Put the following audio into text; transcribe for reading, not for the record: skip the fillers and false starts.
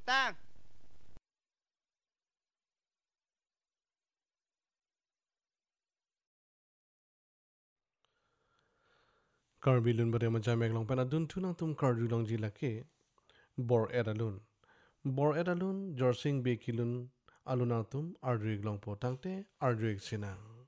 tang Karbilun bare macam meglong pen adun tunang tum kardulong jilake bor edalun. Bor edalun jorsing bekilun alunang tum ardrig long potangte ardrig sinang.